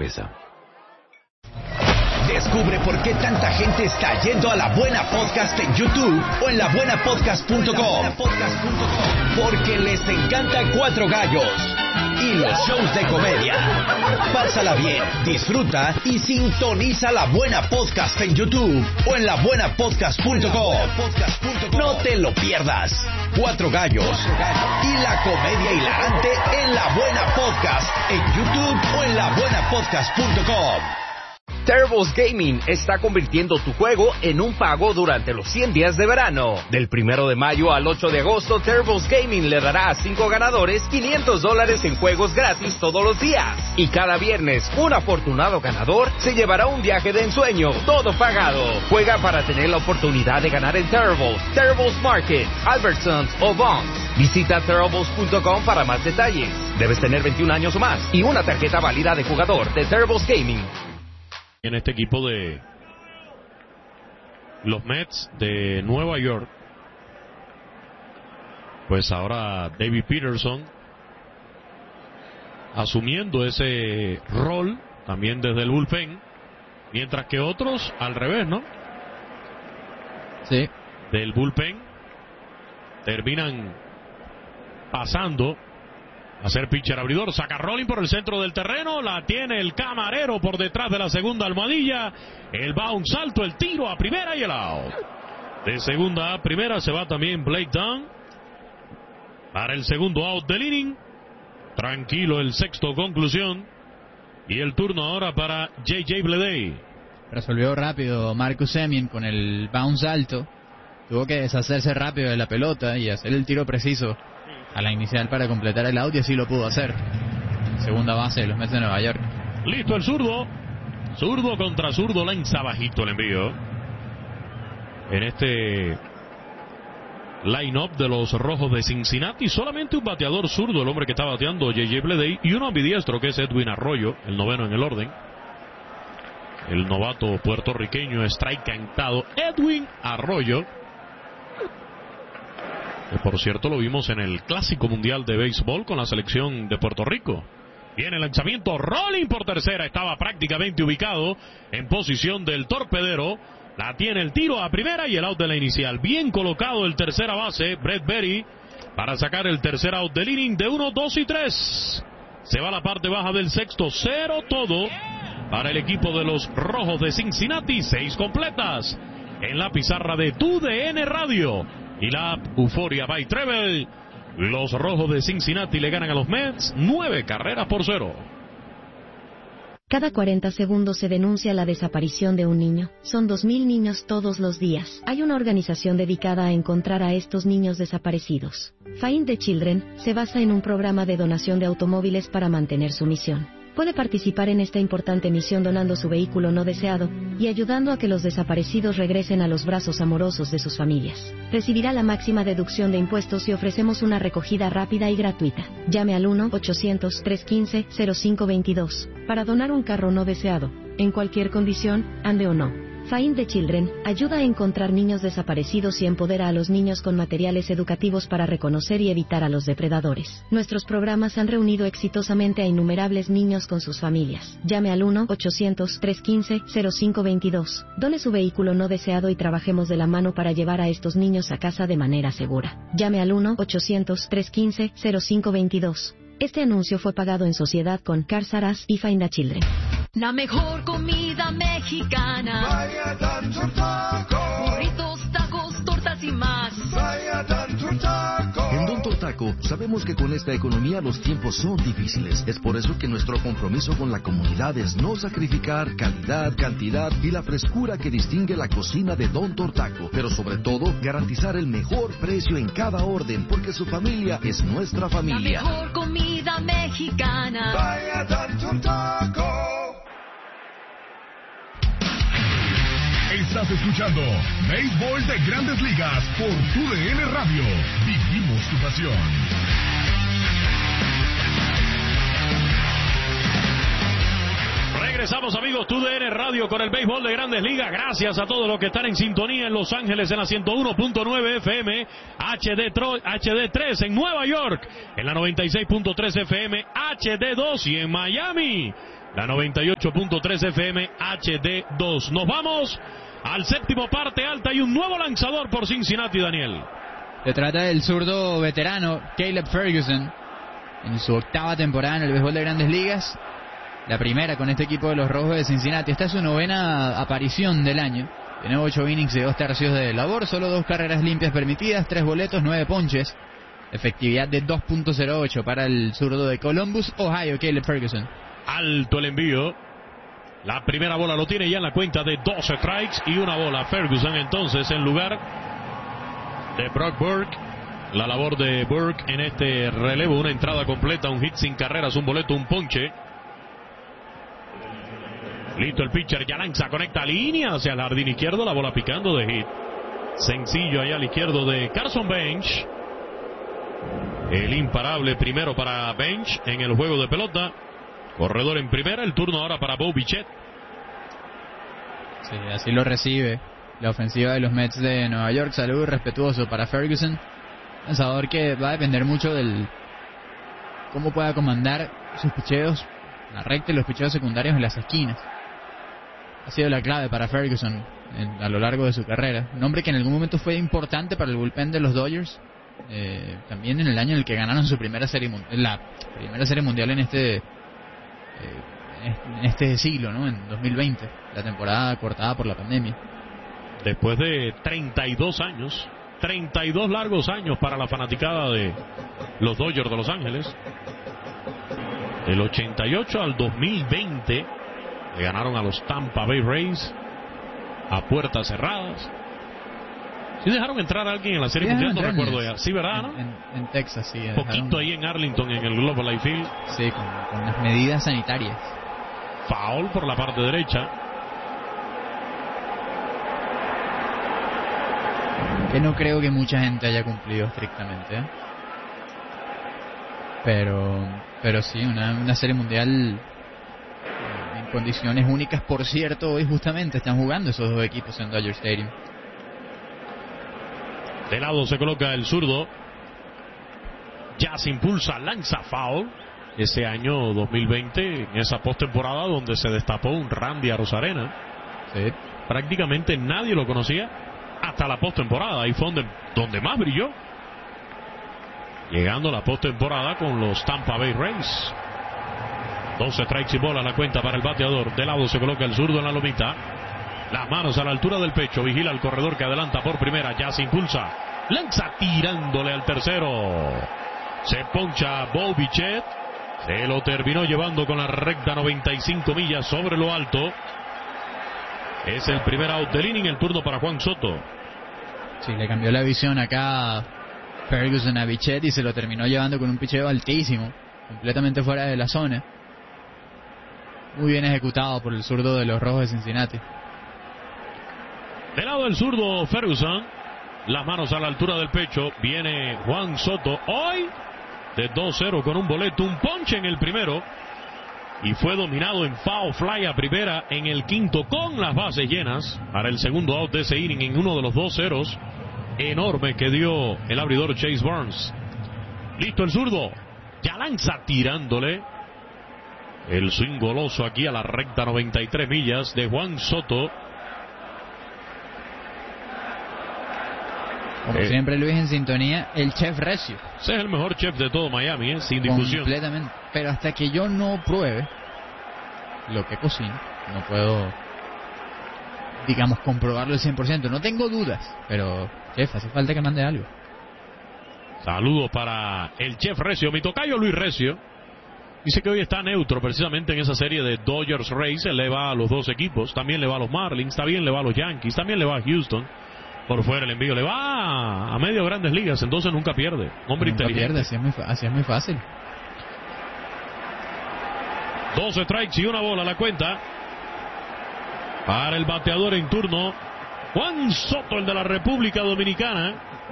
cabeza. Descubre por qué tanta gente está yendo a La Buena Podcast en YouTube o en labuenapodcast.com. Porque les encanta Cuatro Gallos y los shows de comedia. Pásala bien, disfruta y sintoniza La Buena Podcast en YouTube o en labuenapodcast.com. No te lo pierdas. Cuatro Gallos y la comedia hilarante en La Buena Podcast en YouTube o en labuenapodcast.com. Turbo's Gaming está convirtiendo tu juego en un pago durante los 100 días de verano. Del 1 de mayo al 8 de agosto, Turbo's Gaming le dará a 5 ganadores $500 en juegos gratis todos los días. Y cada viernes, un afortunado ganador se llevará un viaje de ensueño, todo pagado. Juega para tener la oportunidad de ganar en Turbo's Market, Albertsons o Vons. Visita turbo's.com para más detalles. Debes tener 21 años o más y una tarjeta válida de jugador de Turbo's Gaming. En este equipo de los Mets de Nueva York, pues ahora David Peterson asumiendo ese rol también desde el bullpen, mientras que otros al revés, ¿no? Sí. Del bullpen terminan pasando a ser pitcher abridor. Saca Rolling por el centro del terreno, la tiene el camarero por detrás de la segunda almohadilla, el bounce alto, el tiro a primera y el out. De segunda a primera se va también Blake Dunn para el segundo out del inning. Tranquilo el sexto, conclusión, y el turno ahora para J.J. Bleday. Resolvió rápido Marcus Semien con el bounce alto, tuvo que deshacerse rápido de la pelota y hacer el tiro preciso a la inicial para completar el out, y así lo pudo hacer. Segunda base de los Mets de Nueva York. Listo el zurdo. Zurdo contra zurdo, lanza bajito el envío. En este line-up de los Rojos de Cincinnati, solamente un bateador zurdo, el hombre que está bateando, J.J. Bleday, y uno ambidiestro que es Edwin Arroyo, el noveno en el orden. El novato puertorriqueño strike cantado, Edwin Arroyo. Que por cierto lo vimos en el Clásico Mundial de Béisbol con la selección de Puerto Rico. Viene el lanzamiento, Rolling por tercera, estaba prácticamente ubicado en posición del torpedero. La tiene el tiro a primera y el out de la inicial. Bien colocado el tercera base, Brett Berry, para sacar el tercer out del inning de 1, 2 y 3. Se va a la parte baja del sexto, 0 todo para el equipo de los Rojos de Cincinnati. 6 completas en la pizarra de TUDN Radio y la app Euforia by Treble. Los Rojos de Cincinnati le ganan a los Mets 9-0. Cada 40 segundos se denuncia la desaparición de un niño. Son 2.000 niños todos los días. Hay una organización dedicada a encontrar a estos niños desaparecidos. Find the Children se basa en un programa de donación de automóviles para mantener su misión. Puede participar en esta importante misión donando su vehículo no deseado y ayudando a que los desaparecidos regresen a los brazos amorosos de sus familias. Recibirá la máxima deducción de impuestos y ofrecemos una recogida rápida y gratuita. Llame al 1-800-315-0522 para donar un carro no deseado, en cualquier condición, ande o no. Find the Children ayuda a encontrar niños desaparecidos y empodera a los niños con materiales educativos para reconocer y evitar a los depredadores. Nuestros programas han reunido exitosamente a innumerables niños con sus familias. Llame al 1-800-315-0522. Done su vehículo no deseado y trabajemos de la mano para llevar a estos niños a casa de manera segura. Llame al 1-800-315-0522. Este anuncio fue pagado en sociedad con Cars R Us y Find the Children. La mejor comida mexicana. Vaya Don Taco. Burritos, tacos, tortas y más. Vaya Don Taco. En Don Taco sabemos que con esta economía los tiempos son difíciles. Es por eso que nuestro compromiso con la comunidad es no sacrificar calidad, cantidad y la frescura que distingue la cocina de Don Taco. Pero sobre todo, garantizar el mejor precio en cada orden, porque su familia es nuestra familia. La mejor comida mexicana. Vaya Don Taco. Estás escuchando Béisbol de Grandes Ligas por TUDN Radio. Vivimos tu pasión. Regresamos, amigos, TUDN Radio con el Béisbol de Grandes Ligas. Gracias a todos los que están en sintonía en Los Ángeles en la 101.9 FM, HD3 en Nueva York, en la 96.3 FM, HD2 y en Miami, La 98.3 FM HD2. Nos vamos al séptimo parte alta y un nuevo lanzador por Cincinnati, Daniel. Se trata del zurdo veterano Caleb Ferguson, en su octava temporada en el béisbol de Grandes Ligas, la primera con este equipo de los Rojos de Cincinnati. Esta es su novena aparición del año. Tiene 8 innings y 2 tercios de labor, solo 2 carreras limpias permitidas, 3 boletos, 9 ponches. Efectividad de 2.08 para el zurdo de Columbus, Ohio, Caleb Ferguson. Alto el envío. La primera bola lo tiene ya en la cuenta de 2 strikes y una bola. Ferguson entonces en lugar de Brock Burke. La labor de Burke en este relevo, una entrada completa, un hit sin carreras, un boleto, un ponche. Listo el pitcher, ya lanza, conecta línea hacia el jardín izquierdo, la bola picando de hit. Sencillo allá al izquierdo de Carson Bench. El imparable primero para Bench en el juego de pelota. Corredor en primera, el turno ahora para Bo Bichette. Sí, así lo recibe la ofensiva de los Mets de Nueva York. Saludo respetuoso para Ferguson. Lanzador que va a depender mucho del cómo pueda comandar sus picheos, la recta y los picheos secundarios en las esquinas. Ha sido la clave para Ferguson a lo largo de su carrera. Un hombre que en algún momento fue importante para el bullpen de los Dodgers. También en el año en el que ganaron su primera serie mundial en este siglo, ¿no? En 2020, la temporada cortada por la pandemia. Después de 32 años, 32 largos años para la fanaticada de los Dodgers de Los Ángeles. Del 88 al 2020 le ganaron a los Tampa Bay Rays a puertas cerradas. ¿Sí dejaron entrar a alguien en la Serie Mundial? No recuerdo ya. Sí, ¿verdad? ¿No? En Texas, sí. Poquito ahí en Arlington, en el Globe Life Field. Sí, con las medidas sanitarias. Foul por la parte derecha. Que no creo que mucha gente haya cumplido estrictamente, ¿eh? Pero sí, una Serie Mundial en condiciones únicas. Por cierto, hoy justamente están jugando esos dos equipos en Dodger Stadium. De lado se coloca el zurdo. Ya se impulsa, lanza foul. Ese año 2020, en esa postemporada donde se destapó un Randy Arozarena. Sí. Prácticamente nadie lo conocía hasta la postemporada. Ahí fue donde más brilló. Llegando a la postemporada con los Tampa Bay Rays. 12 strikes y bola la cuenta para el bateador. De lado se coloca el zurdo en la lomita. Las manos a la altura del pecho. Vigila al corredor que adelanta por primera. Ya se impulsa. Lanza tirándole al tercero. Se poncha Bo Bichette. Se lo terminó llevando con la recta 95 millas sobre lo alto. Es el primer out del inning. El turno para Juan Soto. Sí, le cambió la visión acá Ferguson a Bichette y se lo terminó llevando con un picheo altísimo. Completamente fuera de la zona. Muy bien ejecutado por el zurdo de los Rojos de Cincinnati. Del lado del zurdo Ferguson, las manos a la altura del pecho, viene Juan Soto hoy de 2-0 con un boleto, un ponche en el primero y fue dominado en foul fly a primera en el quinto con las bases llenas para el segundo out de ese inning en uno de los 2-0 enorme que dio el abridor Chase Burns. Listo el zurdo, ya lanza tirándole el swing goloso aquí a la recta 93 millas de Juan Soto. Como siempre, Luis, en sintonía, el chef Recio. Ese es el mejor chef de todo Miami, sin discusión. Completamente. Pero hasta que yo no pruebe lo que cocino, no puedo, digamos, comprobarlo al 100%. No tengo dudas, pero, chef, hace falta que mande algo. Saludos para el chef Recio, mi tocayo Luis Recio. Dice que hoy está neutro precisamente en esa serie de Dodgers Rays. Él le va a los dos equipos, también le va a los Marlins, también le va a los Yankees, también le va a Houston. Por fuera el envío le va a medio Grandes Ligas, entonces nunca pierde. Hombre nunca inteligente. Pierde, así es muy fácil. 12 strikes y una bola la cuenta. Para el bateador en turno, Juan Soto, el de la República Dominicana.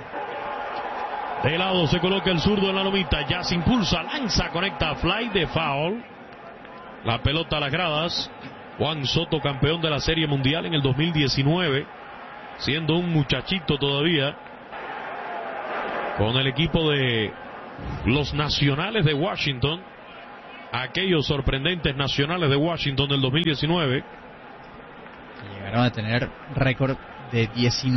De lado se coloca el zurdo en la lomita, ya se impulsa, lanza, conecta, fly de foul. La pelota a las gradas. Juan Soto, campeón de la Serie Mundial en el 2019. Siendo un muchachito todavía, con el equipo de los Nacionales de Washington. aquellos sorprendentes Nacionales de Washington del 2019. Llegaron a tener récord de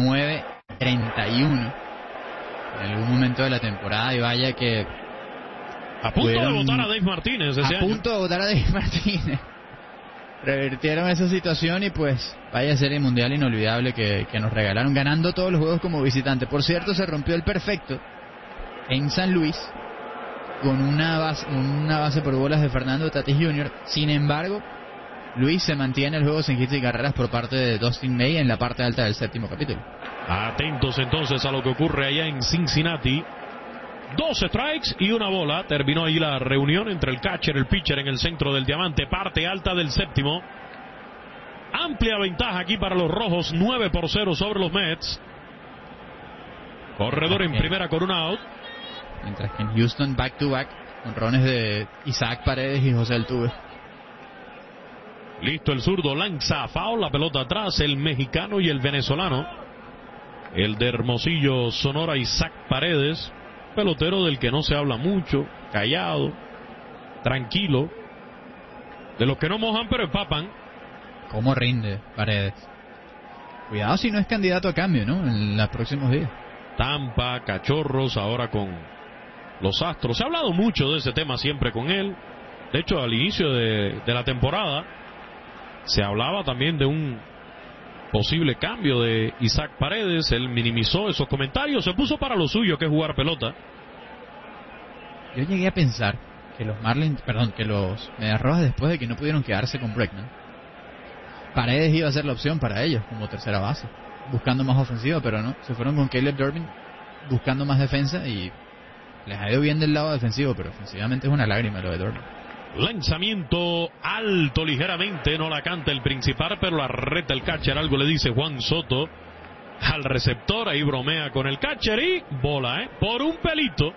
19-31 en algún momento de la temporada, y vaya que a punto de votar a Dave Martínez ese año. A punto de votar a Dave Martínez. Revirtieron esa situación y pues vaya serie mundial inolvidable que nos regalaron, ganando todos los juegos como visitante. Por cierto, se rompió el perfecto en San Luis con una base por bolas de Fernando Tatis Jr. Sin embargo, Luis se mantiene el juego sin hits y carreras por parte de Dustin May en la parte alta del séptimo capítulo. Atentos entonces a lo que ocurre allá en Cincinnati. 2 strikes y una bola. Terminó ahí la reunión entre el catcher y el pitcher en el centro del diamante, parte alta del séptimo. Amplia ventaja aquí para los rojos, 9-0 sobre los Mets. Corredor en primera con un out. Mientras que en Houston, back to back, honrones de Isaac Paredes y José Altuve. Listo el zurdo, lanza a foul, la pelota atrás, el mexicano y el venezolano. El de Hermosillo, Sonora, Isaac Paredes. Pelotero del que no se habla mucho, callado, tranquilo, de los que no mojan pero empapan. ¿Cómo rinde Paredes? Cuidado si no es candidato a cambio, ¿no? En los próximos días. Tampa, Cachorros, ahora con los Astros. Se ha hablado mucho de ese tema siempre con él. De hecho, al inicio de la temporada se hablaba también de un posible cambio de Isaac Paredes. Él minimizó esos comentarios, se puso para lo suyo, que es jugar pelota. Yo llegué a pensar que los Medias Rojas, después de que no pudieron quedarse con Bregman, Paredes iba a ser la opción para ellos como tercera base, buscando más ofensiva, pero no, se fueron con Caleb Durbin buscando más defensa y les ha ido bien del lado defensivo, pero ofensivamente es una lágrima lo de Durbin. Lanzamiento alto ligeramente, no la canta el principal, pero la reta el catcher. Algo le dice Juan Soto al receptor, ahí bromea con el catcher y bola, por un pelito.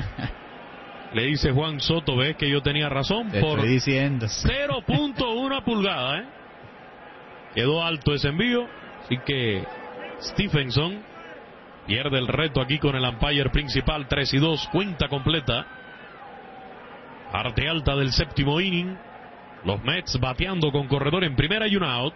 Le dice Juan Soto, ves que yo tenía razón, te por estoy diciendo 0.1 pulgada, Quedó alto ese envío, así que Stephenson pierde el reto aquí con el umpire principal. 3-2, cuenta completa. Parte alta del séptimo inning. Los Mets bateando con corredor en primera y un out.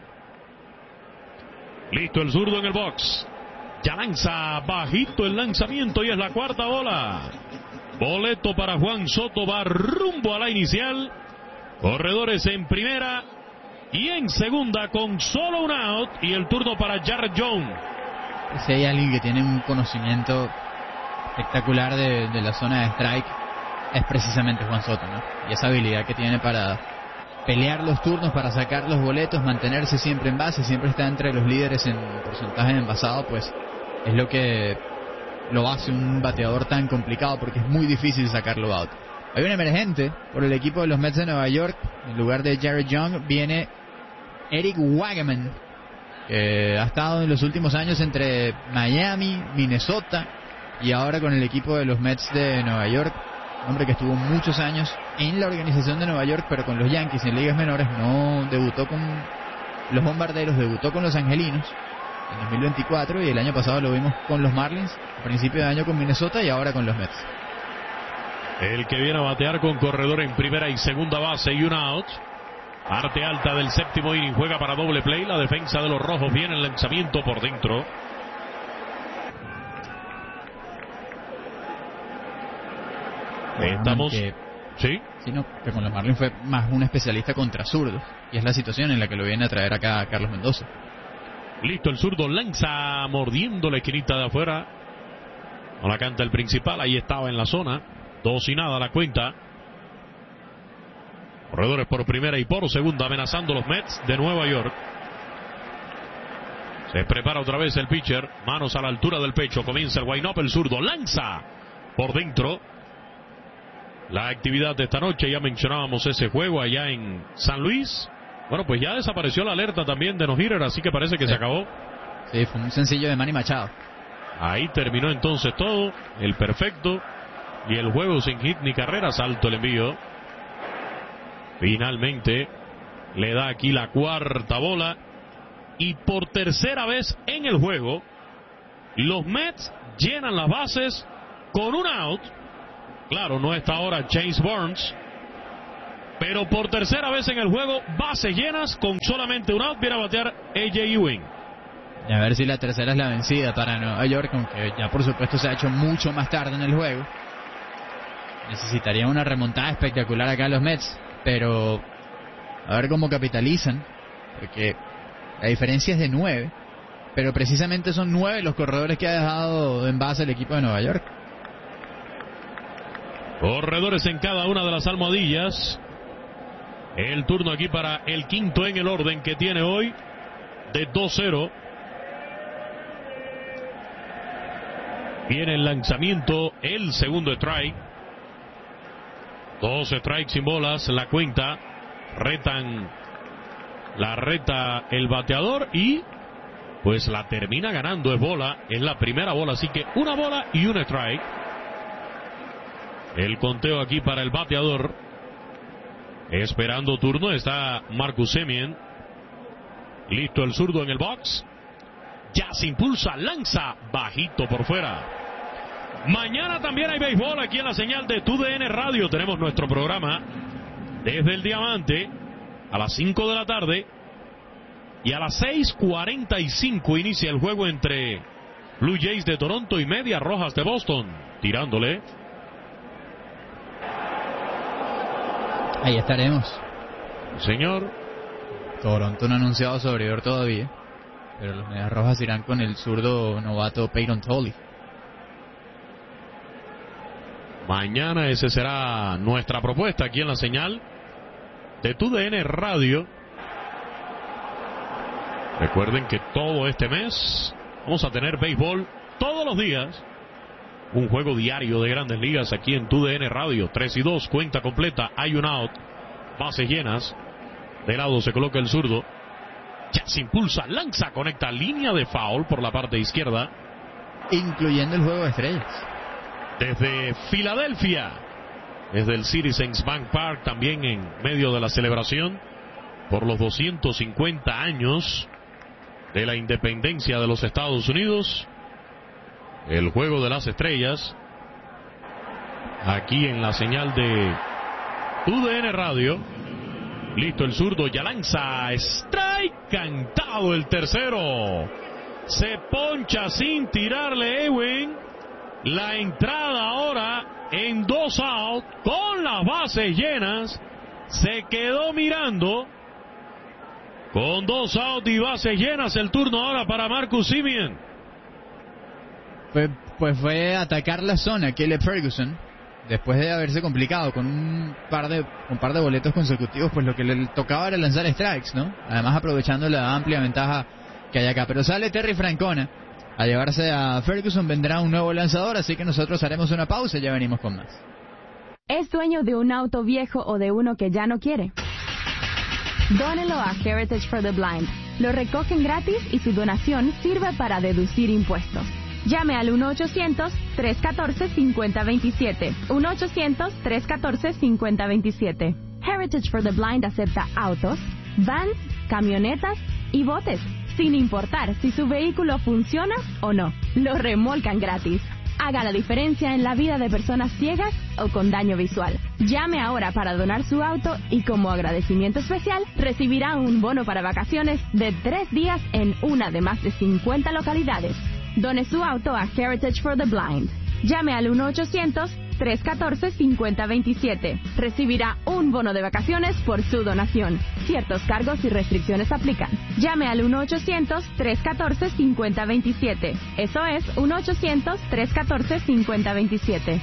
Listo el zurdo en el box. Ya lanza bajito el lanzamiento y es la cuarta bola. Boleto para Juan Soto, va rumbo a la inicial. Corredores en primera y en segunda con solo un out. Y el turno para Jared Jones. Si hay alguien que tiene un conocimiento espectacular de la zona de strike, es precisamente Juan Soto, ¿no? Y esa habilidad que tiene para pelear los turnos, para sacar los boletos, mantenerse siempre en base, siempre está entre los líderes en porcentaje de envasado, pues es lo que lo hace un bateador tan complicado, porque es muy difícil sacarlo out. Hay un emergente por el equipo de los Mets de Nueva York. En lugar de Jared Young viene Eric Wagman, que ha estado en los últimos años entre Miami, Minnesota y ahora con el equipo de los Mets de Nueva York. Hombre que estuvo muchos años en la organización de Nueva York, pero con los Yankees en ligas menores. No debutó con los Bombarderos, debutó con los Angelinos en 2024 y el año pasado lo vimos con los Marlins, a principio de año con Minnesota y ahora con los Mets. El que viene a batear con corredor en primera y segunda base y un out. Parte alta del séptimo inning, juega para doble play. La defensa de los rojos, viene el lanzamiento por dentro. Estamos... ¿Sí? No, que con los Marlins fue más un especialista contra zurdos. Y es la situación en la que lo viene a traer acá Carlos Mendoza. Listo el zurdo, lanza mordiendo la esquinita de afuera. No la canta el principal, ahí estaba en la zona. 2-0 la cuenta. Corredores por primera y por segunda amenazando los Mets de Nueva York. Se prepara otra vez el pitcher. Manos a la altura del pecho. Comienza el wind-up, el zurdo lanza por dentro. La actividad de esta noche, ya mencionábamos ese juego allá en San Luis. Bueno, pues ya desapareció la alerta también de no-hitter, así que parece que se acabó. Sí, fue un sencillo de Manny Machado. Ahí terminó entonces todo, el perfecto, y el juego sin hit ni carreras. Alto el envío. Finalmente le da aquí la cuarta bola, y por tercera vez en el juego, los Mets llenan las bases con un out. Claro, no está ahora Chase Burns, Pero por tercera vez en el juego, bases llenas con solamente un out, viene a batear A.J. Ewing. Y a ver si la tercera es la vencida para Nueva York, aunque ya por supuesto se ha hecho mucho más tarde en el juego. Necesitarían una remontada espectacular acá los Mets, pero a ver cómo capitalizan, porque la diferencia es de 9, pero precisamente son 9 los corredores que ha dejado en base el equipo de Nueva York. Corredores en cada una de las almohadillas. El turno aquí para el quinto en el orden que tiene hoy de 2-0. Viene el lanzamiento, el segundo strike. 2 strikes sin bolas, la cuenta. Reta el bateador y pues la termina ganando. Es bola, es la primera bola, así que una bola y un strike. El conteo aquí para el bateador. Esperando turno está Marcus Semien. Listo el zurdo en el box. Ya se impulsa, lanza bajito por fuera. Mañana también hay béisbol aquí en la señal de TUDN Radio. Tenemos nuestro programa desde el Diamante a las 5 de la tarde. Y a las 6:45 inicia el juego entre Blue Jays de Toronto y Medias Rojas de Boston. Tirándole. Ahí estaremos. Señor. Toronto no ha anunciado su abridor todavía, pero los Medias Rojas irán con el zurdo novato Peyton Tolley. Mañana esa será nuestra propuesta aquí en la señal de TUDN Radio. Recuerden que todo este mes vamos a tener béisbol todos los días. Un juego diario de Grandes Ligas aquí en TUDN Radio. 3-2, cuenta completa, hay un out, bases llenas. De lado se coloca el zurdo. Ya se impulsa, lanza, conecta, línea de foul por la parte izquierda. Incluyendo el juego de estrellas. Desde Filadelfia, desde el Citizens Bank Park, también en medio de la celebración por los 250 años de la independencia de los Estados Unidos. El juego de las estrellas, aquí en la señal de TUDN Radio. Listo el zurdo, ya lanza, strike, cantado el tercero. Se poncha sin tirarle Ewing. La entrada ahora en 2 out, con las bases llenas. Se quedó mirando. Con 2 out y bases llenas, el turno ahora para Marcus Semien. Pues fue atacar la zona Caleb Ferguson, después de haberse complicado con un par de boletos consecutivos, pues lo que le tocaba era lanzar strikes, ¿no? Además aprovechando la amplia ventaja que hay acá. Pero sale Terry Francona a llevarse a Ferguson, vendrá un nuevo lanzador, así que nosotros haremos una pausa y ya venimos con más. ¿Es dueño de un auto viejo o de uno que ya no quiere? Dónelo a Heritage for the Blind. Lo recogen gratis y su donación sirve para deducir impuestos. Llame al 1-800-314-5027. 1-800-314-5027. Heritage for the Blind acepta autos, vans, camionetas y botes, sin importar si su vehículo funciona o no. Lo remolcan gratis. Haga la diferencia en la vida de personas ciegas o con daño visual. Llame ahora para donar su auto y como agradecimiento especial recibirá un bono para vacaciones de 3 días en una de más de 50 localidades. Done su auto a Heritage for the Blind. Llame al 1-800-314-5027. Recibirá un bono de vacaciones por su donación. Ciertos cargos y restricciones aplican. Llame al 1-800-314-5027. Eso es 1-800-314-5027.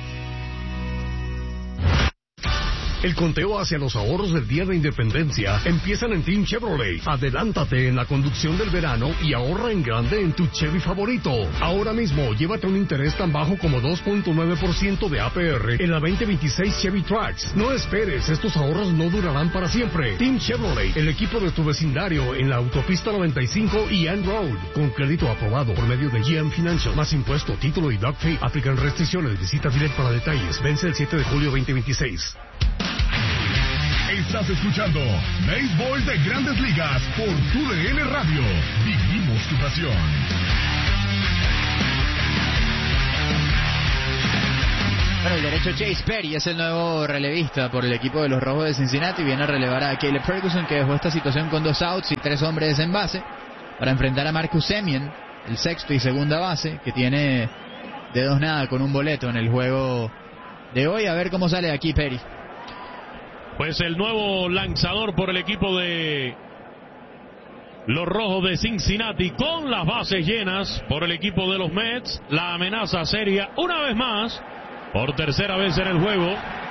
El conteo hacia los ahorros del Día de Independencia empiezan en Team Chevrolet. Adelántate en la conducción del verano y ahorra en grande en tu Chevy favorito. Ahora mismo, llévate un interés tan bajo como 2.9% de APR en la 2026 Chevy Trax. No esperes, estos ahorros no durarán para siempre. Team Chevrolet, el equipo de tu vecindario en la autopista 95 y Ann Road. Con crédito aprobado por medio de GM Financial. Más impuesto, título y Duck Fee. Aplican restricciones. Visita Direct para detalles. Vence el 7 de julio 2026. Estás escuchando Béisbol de Grandes Ligas por TUDN Radio. Vivimos tu pasión. Bueno, el derecho Chase Perry es el nuevo relevista por el equipo de los Rojos de Cincinnati. Viene a relevar a Caleb Ferguson, que dejó esta situación con 2 outs y 3 hombres en base, para enfrentar a Marcus Semien, el sexto y segunda base, que tiene de 2-0 con un boleto en el juego de hoy. A ver cómo sale aquí Perry. Pues el nuevo lanzador por el equipo de los Rojos de Cincinnati, con las bases llenas por el equipo de los Mets. La amenaza seria una vez más, por tercera vez en el juego.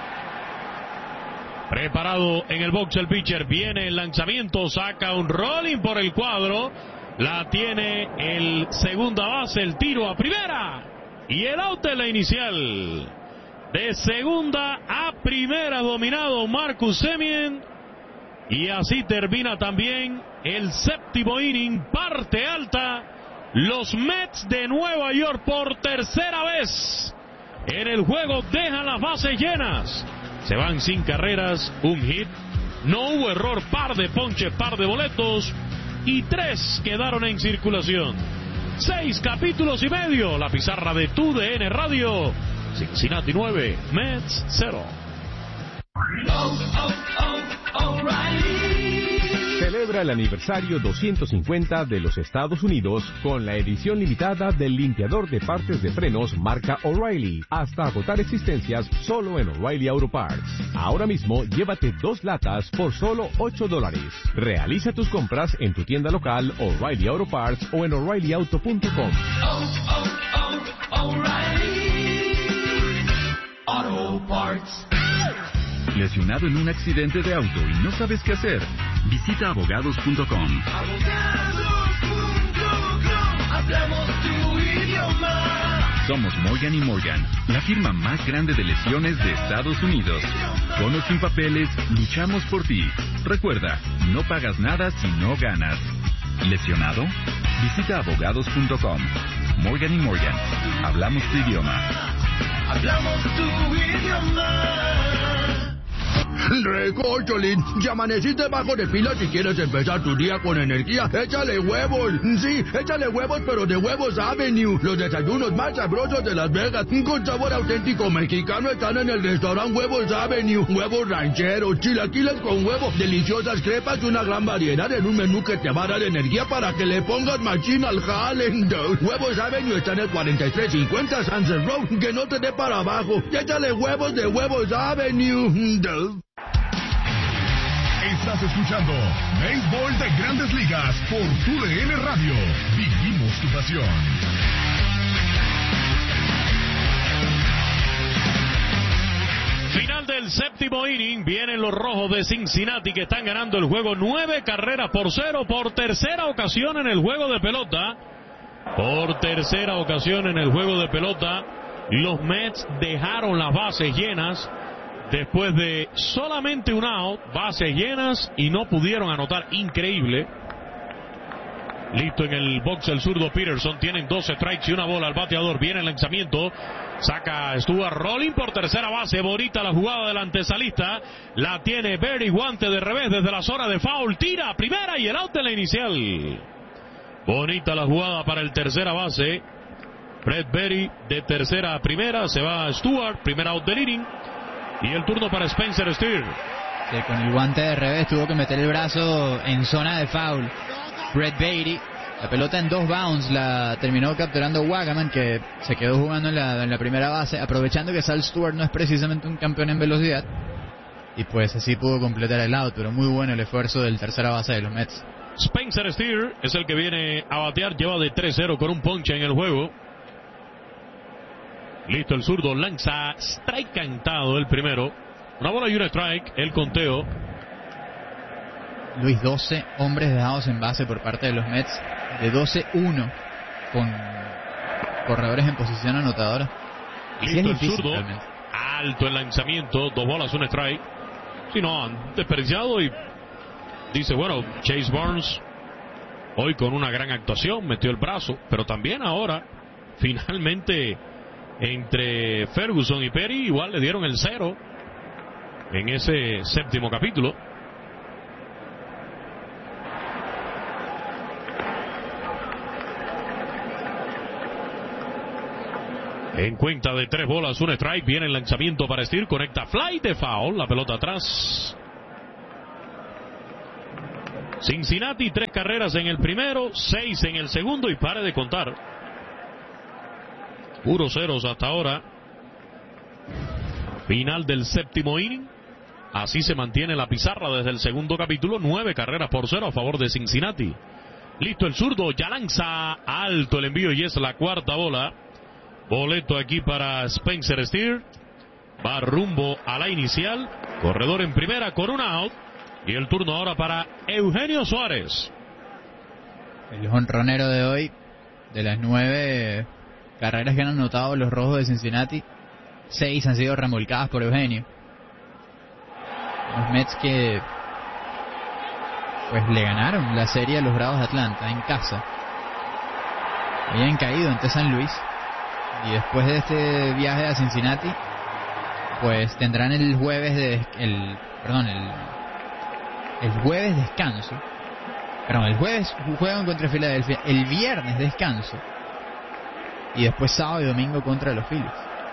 Preparado en el box el pitcher, viene el lanzamiento, saca un rolling por el cuadro, la tiene el segunda base, el tiro a primera y el out en la inicial. De segunda a primera dominado Marcus Semien, y así termina también el séptimo inning, parte alta. Los Mets de Nueva York por tercera vez en el juego dejan las bases llenas. Se van sin carreras, un hit, no hubo error, par de ponches, par de boletos, y 3 quedaron en circulación. 6 capítulos y medio, la pizarra de TUDN Radio. Cincinnati 9, Mets 0. Celebra el aniversario 250 de los Estados Unidos con la edición limitada del limpiador de partes de frenos marca O'Reilly, hasta agotar existencias solo en O'Reilly Auto Parts. Ahora mismo llévate 2 latas por solo $8. Realiza tus compras en tu tienda local O'Reilly Auto Parts o en O'ReillyAuto.com. Auto Parts. ¿Lesionado en un accidente de auto y no sabes qué hacer? Visita abogados.com. Hablamos tu idioma. Somos Morgan & Morgan, la firma más grande de lesiones de Estados Unidos. Con o sin papeles, luchamos por ti. Recuerda, no pagas nada si no ganas. ¿Lesionado? Visita abogados.com. Morgan & Morgan, hablamos tu idioma. Hablamos tu idioma. Recórcholín, ya amaneciste bajo de pila. Si quieres empezar tu día con energía, échale huevos. Sí, échale huevos, pero de Huevos Avenue. Los desayunos más sabrosos de Las Vegas, con sabor auténtico mexicano, están en el restaurante Huevos Avenue. Huevos rancheros, chilaquiles con huevo, deliciosas crepas y una gran variedad en un menú que te va a dar energía para que le pongas machín al jale. Huevos Avenue está en el 4350 Sunset Road. Que no te dé para abajo. Échale huevos de Huevos Avenue. Estás escuchando Béisbol de Grandes Ligas por TUDN Radio. Vivimos tu pasión. Final del séptimo inning, vienen los Rojos de Cincinnati, que están ganando el juego 9 carreras por 0 por tercera ocasión en el juego de pelota. Por tercera ocasión en el juego de pelota, los Mets dejaron las bases llenas. Después de solamente un out, bases llenas, y no pudieron anotar. Increíble. Listo en el box el zurdo Peterson. Tienen 12 strikes y una bola al bateador. Viene el lanzamiento. Saca Stuart Rolling por tercera base. Bonita la jugada del antesalista. La tiene Berry, guante de revés desde la zona de foul. Tira a primera y el out en la inicial. Bonita la jugada para el tercera base. Fred Berry de tercera a primera. Se va Stuart. Primer out del inning. Y el turno para Spencer Steer. Sí, con el guante de revés tuvo que meter el brazo en zona de foul Brett Beatty. La pelota en 2 bounds la terminó capturando Wagaman, que se quedó jugando en la primera base, aprovechando que Sal Stewart no es precisamente un campeón en velocidad. Y pues así pudo completar el out, pero muy bueno el esfuerzo del tercera base de los Mets. Spencer Steer es el que viene a batear, lleva de 3-0 con un ponche en el juego. Listo el zurdo, lanza strike cantado el primero. Una bola y un strike, el conteo. Luis, 12 hombres dejados en base por parte de los Mets, de 12-1 con corredores en posición anotadora. Listo el zurdo, alto el lanzamiento, 2 bolas, un strike. Si no, han desperdiciado, y dice, bueno, Chase Burns hoy con una gran actuación, metió el brazo, pero también ahora, finalmente, entre Ferguson y Perry, igual le dieron el 0 en ese séptimo capítulo. En cuenta de 3 bolas, 1 strike. Viene el lanzamiento para Steer. Conecta fly de foul. La pelota atrás. Cincinnati, 3 carreras en el primero, 6 en el segundo y pare de contar. Puros ceros hasta ahora. Final del séptimo inning. Así se mantiene la pizarra desde el segundo capítulo. 9 carreras por 0 a favor de Cincinnati. Listo el zurdo, ya lanza alto el envío y es la cuarta bola. Boleto aquí para Spencer Steer. Va rumbo a la inicial. Corredor en primera con un out. Y el turno ahora para Eugenio Suárez. El jonronero de hoy, de las 9 carreras que han anotado los rojos de Cincinnati, 6 han sido remolcadas por Eugenio. Los Mets que pues le ganaron la serie a los Bravos de Atlanta en casa. Habían caído ante San Luis. Y después de este viaje a Cincinnati, pues tendrán el jueves el jueves descanso. Perdón, el jueves juegan contra Filadelfia, el viernes descanso. Y después sábado y domingo contra los Phillies.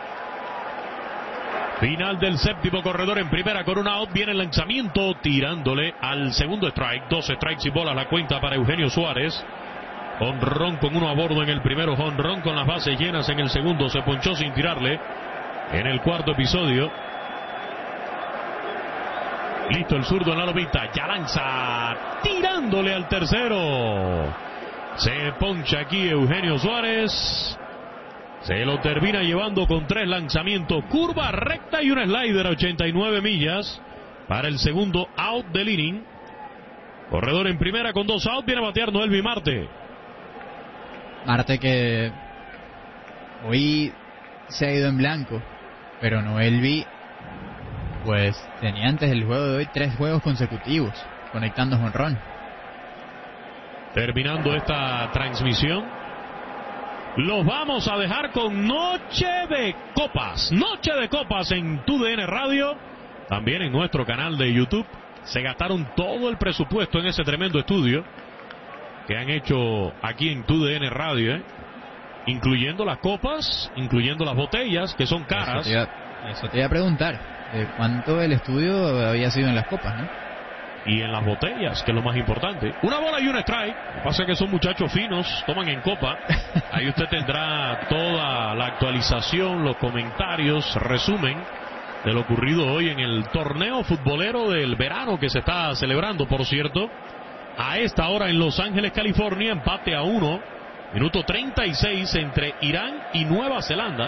Final del séptimo, corredor en primera con un out. Viene el lanzamiento tirándole al segundo strike. 2 strikes y bolas la cuenta para Eugenio Suárez. Jonrón con 1 a bordo en el primero. Jonrón con las bases llenas en el segundo. Se ponchó sin tirarle en el cuarto episodio. Listo el zurdo en la lomita. Ya lanza tirándole al tercero. Se poncha aquí Eugenio Suárez. Se lo termina llevando con 3 lanzamientos. Curva recta y un slider a 89 millas para el segundo out del inning. Corredor en primera con 2 outs. Viene a batear Noelvi Marte. Marte que hoy se ha ido en blanco. Pero Noelvi pues tenía antes del juego de hoy 3 juegos consecutivos conectando jonrón. Terminando esta transmisión, los vamos a dejar con Noche de Copas. Noche de Copas en TUDN Radio. También en nuestro canal de YouTube. Se gastaron todo el presupuesto en ese tremendo estudio que han hecho aquí en TUDN Radio, incluyendo las copas, incluyendo las botellas, que son caras. Eso te iba a preguntar. ¿Cuánto el estudio había sido en las copas, no? Y en las botellas, que es lo más importante. 1 bola y 1 strike. Lo que pasa es que son muchachos finos, toman en copa. Ahí usted tendrá toda la actualización, los comentarios, resumen de lo ocurrido hoy en el torneo futbolero del verano que se está celebrando, por cierto. A esta hora en Los Ángeles, California, empate a 1. Minuto 36 entre Irán y Nueva Zelanda.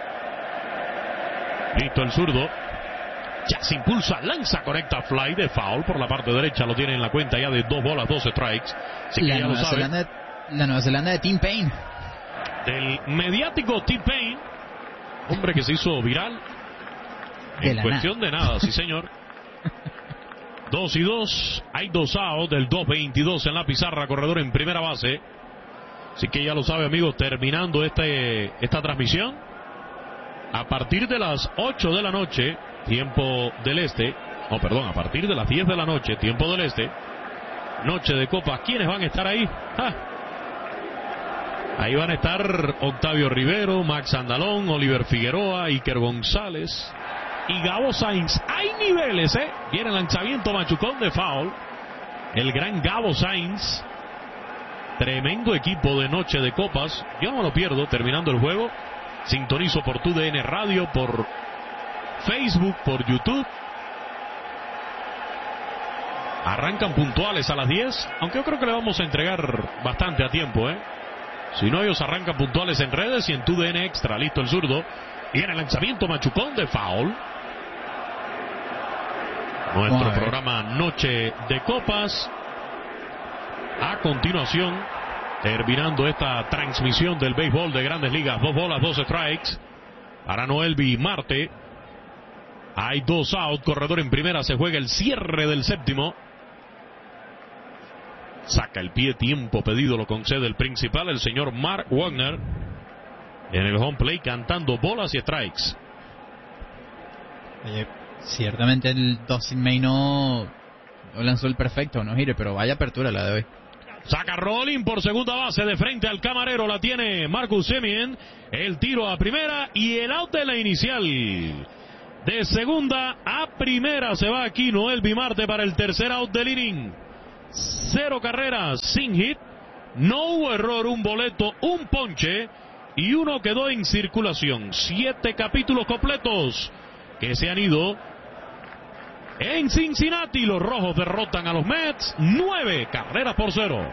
Listo el zurdo. Ya se impulsa, lanza, conecta fly de foul por la parte derecha. Lo tiene en la cuenta ya de 2 bolas, 2 strikes. Así que ya lo sabe. La Nueva Zelanda de Tim Payne. Del mediático Tim Payne. Hombre que se hizo viral. En cuestión de nada, sí señor. 2 y 2. Hay 2 outs del 2-22 en la pizarra. Corredor en primera base. Así que ya lo sabe, amigos. Terminando esta transmisión. A partir de las 8 de la noche. Tiempo del este, a partir de las 10 de la noche, tiempo del este, Noche de Copas. ¿Quiénes van a estar ahí? Ahí van a estar Octavio Rivero, Max Andalón, Oliver Figueroa, Iker González y Gabo Sainz. Hay niveles, Viene el lanzamiento machucón de foul. El gran Gabo Sainz. Tremendo equipo de Noche de Copas. Yo no me lo pierdo terminando el juego. Sintonizo por TUDN Radio, por Facebook, por YouTube. Arrancan puntuales a las 10, aunque yo creo que le vamos a entregar bastante a tiempo, Si no, ellos arrancan puntuales en redes y en TUDN Extra. Listo el zurdo. Viene el lanzamiento machucón de foul. Nuestro programa Noche de Copas. A continuación, terminando esta transmisión del béisbol de Grandes Ligas. 2 bolas, 2 strikes para Noelvi Marte. Hay 2 outs, corredor en primera, se juega el cierre del séptimo. Saca el pie, tiempo pedido, lo concede el principal, el señor Mark Wagner. En el home play cantando bolas y strikes. Oye, ciertamente el Dustin May no lanzó el perfecto, no gire, pero vaya apertura la de hoy. Saca Rolling por segunda base de frente al camarero. La tiene Marcus Semien. El tiro a primera y el out de la inicial. De segunda a primera se va aquí Noel Bimarte para el tercer out del inning. 0 carreras, sin hit. No hubo error, un boleto, un ponche y uno quedó en circulación. 7 capítulos completos que se han ido en Cincinnati. Los rojos derrotan a los Mets 9 carreras por 0.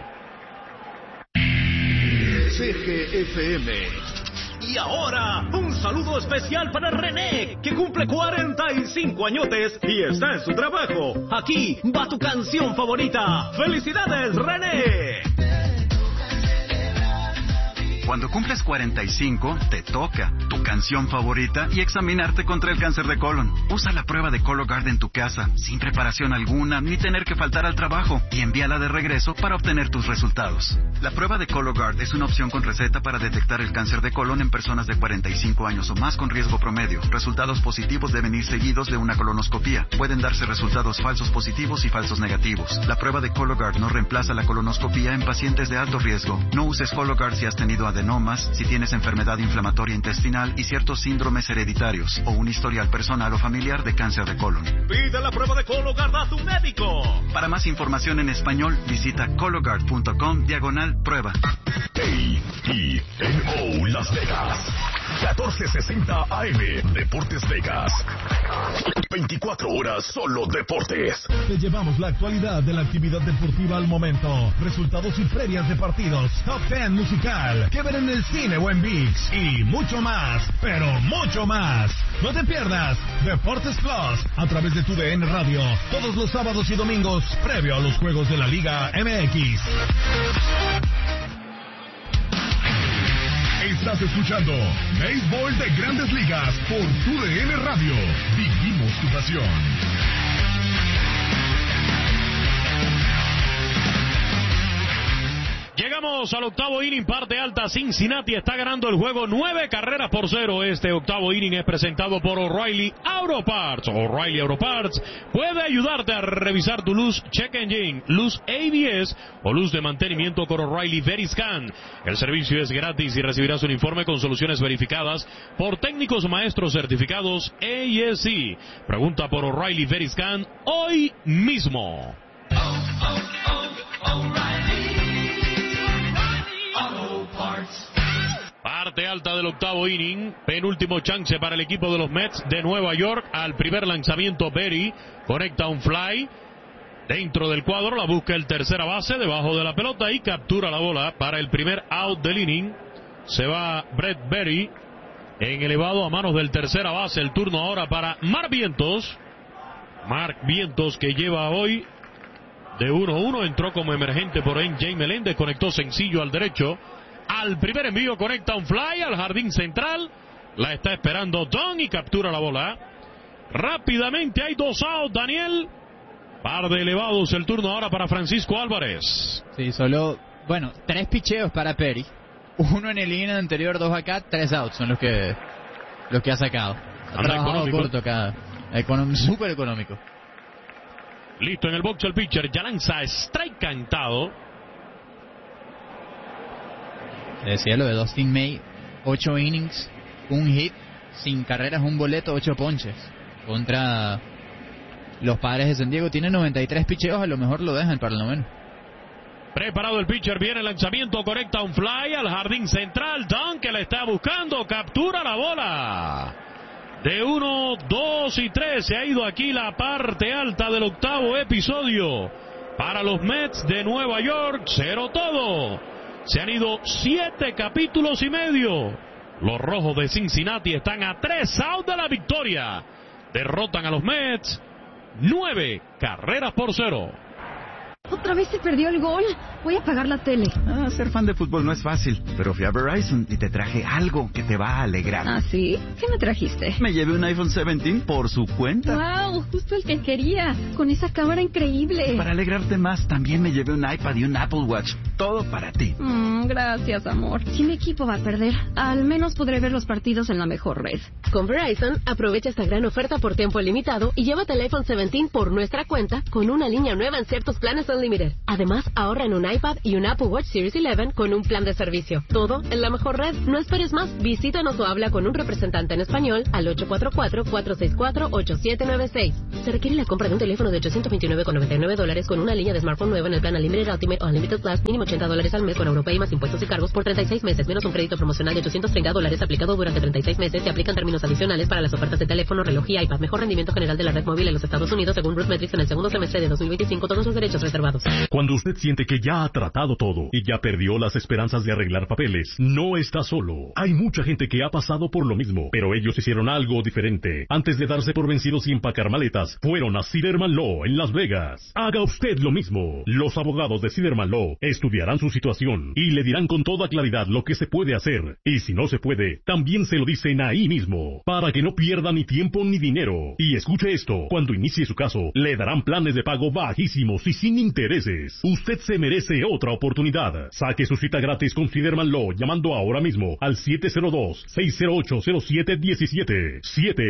CGFM. Y ahora, un saludo especial para René, que cumple 45 añotes y está en su trabajo. Aquí va tu canción favorita. ¡Felicidades, René! Cuando cumples 45, te toca tu canción favorita y examinarte contra el cáncer de colon. Usa la prueba de Cologuard en tu casa, sin preparación alguna, ni tener que faltar al trabajo, y envíala de regreso para obtener tus resultados. La prueba de Cologuard es una opción con receta para detectar el cáncer de colon en personas de 45 años o más con riesgo promedio. Resultados positivos deben ir seguidos de una colonoscopía. Pueden darse resultados falsos positivos y falsos negativos. La prueba de Cologuard no reemplaza la colonoscopía en pacientes de alto riesgo. No uses Cologuard si has tenido adenomas, si tienes enfermedad inflamatoria intestinal y ciertos síndromes hereditarios o un historial personal o familiar de cáncer de colon. Pide la prueba de Cologuard a tu médico. Para más información en español, visita cologuard.com/prueba. KENO Las Vegas, 1460 AM, Deportes Vegas. 24 horas solo deportes. Te llevamos la actualidad de la actividad deportiva al momento, resultados y previas de partidos, top 10 musical, que ver en el cine o en ViX y mucho más, pero mucho más. No te pierdas Deportes Plus a través de tu DN Radio todos los sábados y domingos previo a los juegos de la Liga MX. Estás escuchando Béisbol de Grandes Ligas por tu DN Radio. Vivimos tu pasión. Llegamos al octavo inning, parte alta. Cincinnati está ganando el juego 9 carreras por 0. Este octavo inning es presentado por O'Reilly Auto Parts. O'Reilly Auto Parts puede ayudarte a revisar tu luz check engine, luz ABS o luz de mantenimiento con O'Reilly Veriscan. El servicio es gratis y recibirás un informe con soluciones verificadas por técnicos maestros certificados ASE. Pregunta por O'Reilly Veriscan hoy mismo. Parte alta del octavo inning, penúltimo chance para el equipo de los Mets de Nueva York. Al primer lanzamiento, Berry conecta un fly dentro del cuadro, la busca el tercera base debajo de la pelota y captura la bola para el primer out del inning. Se va Brett Berry en elevado a manos del tercera base. El turno ahora para Mark Vientos. Mark Vientos, que lleva hoy de 1-1, entró como emergente por NJ Meléndez, conectó sencillo al derecho. Al primer envío conecta un fly al jardín central. La está esperando Don y captura la bola. Rápidamente hay 2 outs, Daniel. Par de elevados, el turno ahora para Francisco Álvarez. Sí, solo, 3 picheos para Perry. 1 en el inning anterior, 2 acá, 3 outs son los que ha sacado. Ha trabajado corto acá. Súper económico. Listo en el box el pitcher. Ya lanza strike cantado. Decía lo de Dustin May, 8 innings, 1 hit, sin carreras, 1 boleto, 8 ponches. Contra los Padres de San Diego, tiene 93 picheos, a lo mejor lo dejan para el noveno. Preparado el pitcher, viene el lanzamiento, conecta un fly al jardín central. Dunn, que la está buscando, captura la bola. De 1, 2 y 3, se ha ido aquí la parte alta del octavo episodio. Para los Mets de Nueva York, 0 todo. Se han ido 7 capítulos y medio. Los rojos de Cincinnati están a 3 outs de la victoria. Derrotan a los Mets 9 carreras por 0. Otra vez se perdió el gol. Voy a apagar la tele. Ser fan de fútbol no es fácil, pero fui a Verizon y te traje algo que te va a alegrar. ¿Ah, sí? ¿Qué me trajiste? Me llevé un iPhone 17 por su cuenta. ¡Wow! Justo el que quería. Con esa cámara increíble. Para alegrarte más, también me llevé un iPad y un Apple Watch. Todo para ti. Gracias, amor. Si mi equipo va a perder, al menos podré ver los partidos en la mejor red. Con Verizon, aprovecha esta gran oferta por tiempo limitado y llévate el iPhone 17 por nuestra cuenta con una línea nueva en ciertos planes Unlimited. Además, ahorra en un iPad y un Apple Watch Series 11 con un plan de servicio. Todo en la mejor red. No esperes más. Visítanos o habla con un representante en español al 844-464-8796. Se requiere la compra de un teléfono de $829,99 con una línea de smartphone nueva en el plan Unlimited Ultimate o Unlimited Plus, mínimo $80 al mes con Europay más impuestos y cargos por 36 meses, menos un crédito promocional de $830 aplicado durante 36 meses. Se aplican términos adicionales para las ofertas de teléfono, reloj y iPad. Mejor rendimiento general de la red móvil en los Estados Unidos según RootMetrics en el segundo semestre de 2025. Todos sus derechos reservados. Cuando usted siente que ya ha tratado todo y ya perdió las esperanzas de arreglar papeles, no está solo. Hay mucha gente que ha pasado por lo mismo, pero ellos hicieron algo diferente. Antes de darse por vencidos y empacar maletas, fueron a Siderman Law en Las Vegas. Haga usted lo mismo. Los abogados de Siderman Law estudiarán su situación y le dirán con toda claridad lo que se puede hacer. Y si no se puede, también se lo dicen ahí mismo, para que no pierda ni tiempo ni dinero. Y escuche esto, cuando inicie su caso, le darán planes de pago bajísimos y sin intereses. Usted se merece otra oportunidad. Saque su cita gratis con Siderman Law llamando ahora mismo al 702-608-0717.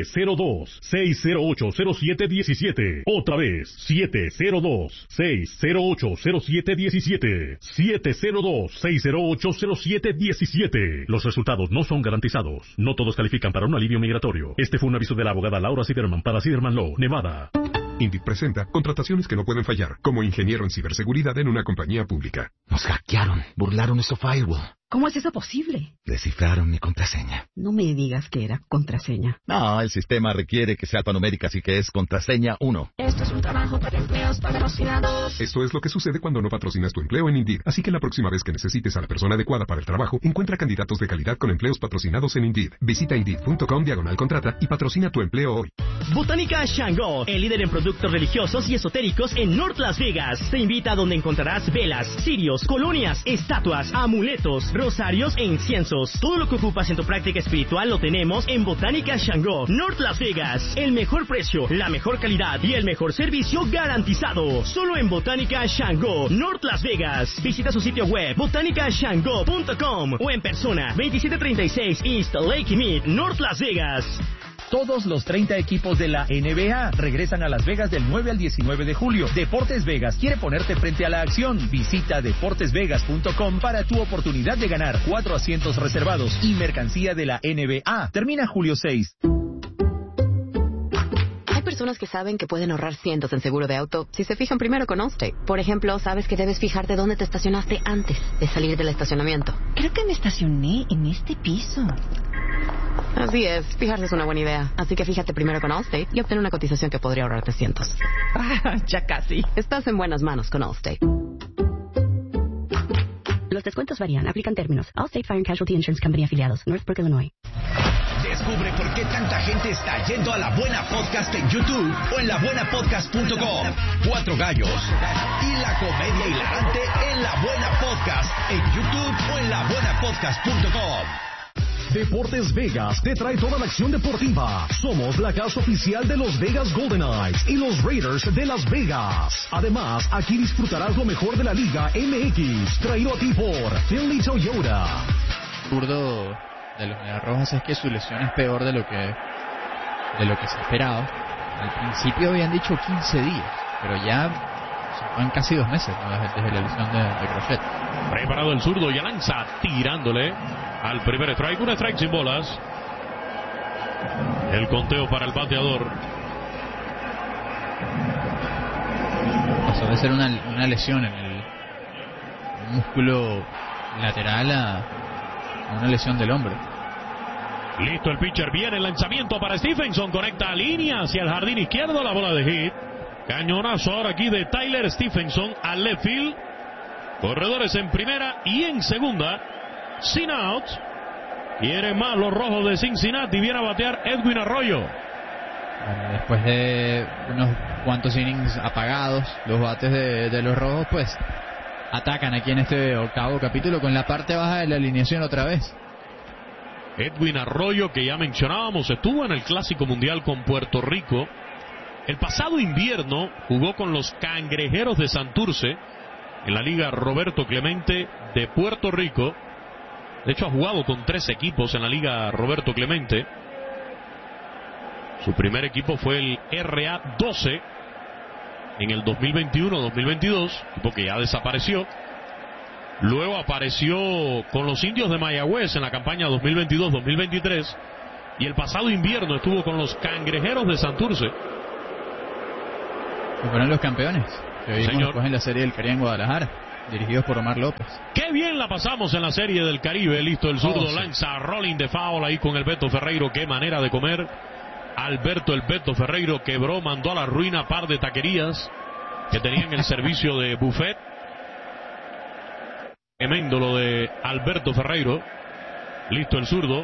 702-608-0717. Otra vez, 702-608-0717. 702-608-0717. Los resultados no son garantizados. No todos califican para un alivio migratorio. Este fue un aviso de la abogada Laura Siderman para Siderman Law, Nevada. Indeed presenta contrataciones que no pueden fallar, como ingeniero en ciberseguridad en una compañía pública. Nos hackearon, burlaron nuestro firewall. ¿Cómo es eso posible? Descifraron mi contraseña. No me digas que era contraseña. No, el sistema requiere que sea alfanumérica, así que es contraseña 1. Esto es un trabajo para empleos patrocinados. Esto es lo que sucede cuando no patrocinas tu empleo en Indeed. Así que la próxima vez que necesites a la persona adecuada para el trabajo, encuentra candidatos de calidad con empleos patrocinados en Indeed. Visita Indeed.com/contrata y patrocina tu empleo hoy. Botánica Shango, el líder en productos religiosos y esotéricos en North Las Vegas. Te invita a donde encontrarás velas, cirios, colonias, estatuas, amuletos, rosarios e inciensos. Todo lo que ocupas en tu práctica espiritual lo tenemos en Botánica Shango, North Las Vegas. El mejor precio, la mejor calidad y el mejor servicio garantizado. Solo en Botánica Shango, North Las Vegas. Visita su sitio web botanicashango.com o en persona 2736 East Lake Mead, North Las Vegas. Todos los 30 equipos de la NBA regresan a Las Vegas del 9 al 19 de julio. Deportes Vegas quiere ponerte frente a la acción. Visita deportesvegas.com para tu oportunidad de ganar 4 asientos reservados y mercancía de la NBA. Termina julio 6. Hay personas que saben que pueden ahorrar cientos en seguro de auto si se fijan primero con Allstate. Por ejemplo, sabes que debes fijarte dónde te estacionaste antes de salir del estacionamiento. Creo que me estacioné en este piso. Así es, fijarse es una buena idea. Así que fíjate primero con Allstate y obtén una cotización que podría ahorrarte cientos. Ya casi. Estás en buenas manos con Allstate. Los descuentos varían. Aplican términos. Allstate Fire and Casualty Insurance Company afiliados. Northbrook, Illinois. Descubre por qué tanta gente está yendo a La Buena Podcast en YouTube o en labuenapodcast.com. 4 gallos y la comedia hilarante en La Buena Podcast en YouTube o en labuenapodcast.com. Deportes Vegas te trae toda la acción deportiva. Somos la casa oficial de los Vegas Golden Knights y los Raiders de Las Vegas. Además, aquí disfrutarás lo mejor de la Liga MX, traído a ti por Finley Toyota. El zurdo de los Medias Rojas es que su lesión es peor de lo que se esperaba. Al principio habían dicho 15 días, pero ya van casi 2 meses, ¿no? desde la lesión de Crochet. Preparado el zurdo y lanza tirándole al primer strike, un strike sin bolas. El conteo para el bateador. Pasó de ser una lesión en el músculo lateral a una lesión del hombro. Listo el pitcher, viene el lanzamiento para Stephenson, conecta a línea hacia el jardín izquierdo, la bola de hit. Cañonazo ahora aquí de Tyler Stephenson al left field. Corredores en primera y en segunda. Sin out. Quieren más los rojos de Cincinnati. Viene a batear Edwin Arroyo. Bueno, después de unos cuantos innings apagados, los bates de los rojos pues atacan aquí en este octavo capítulo con la parte baja de la alineación otra vez. Edwin Arroyo, que ya mencionábamos, estuvo en el Clásico Mundial con Puerto Rico. El pasado invierno jugó con los Cangrejeros de Santurce en la Liga Roberto Clemente de Puerto Rico. De hecho, ha jugado con 3 equipos en la Liga Roberto Clemente. Su primer equipo fue el RA 12. en el 2021-2022, tipo que ya desapareció. Luego apareció con los Indios de Mayagüez en la campaña 2022-2023 y el pasado invierno estuvo con los Cangrejeros de Santurce. Que fueron los campeones que vimos después en la Serie del Caribe en Guadalajara, dirigidos por Omar López. Qué bien la pasamos en la Serie del Caribe. Listo, el zurdo lanza rolling de foul ahí con el Beto Ferreiro. Qué manera de comer. Alberto el Beto Ferreiro quebró, mandó a la ruina par de taquerías que tenían el servicio de buffet. Tremendo lo de Alberto Ferreiro. Listo el zurdo.